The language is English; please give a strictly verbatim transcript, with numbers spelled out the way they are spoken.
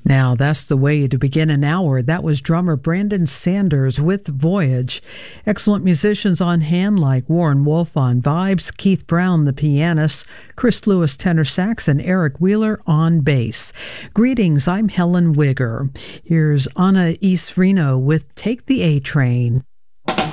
Now, that's the way to begin an hour. That was drummer Brandon Sanders with Voyage. Excellent musicians on hand like Warren Wolf on vibes, Keith Brown, the pianist, Chris Lewis, tenor sax, and Eric Wheeler on bass. Greetings, I'm Helen Wigger. Here's Anna Isrino with Take the A Train.